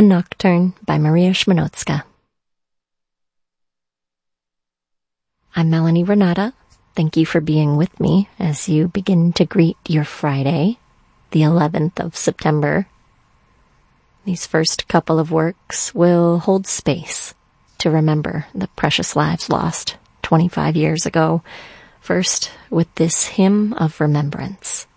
A Nocturne by Maria Szmanowska. I'm Melanie Renata. Thank you for being with me as you begin to greet your Friday, the 11th of September. These first couple of works will hold space to remember the precious lives lost 25 years ago. First, with this hymn of remembrance.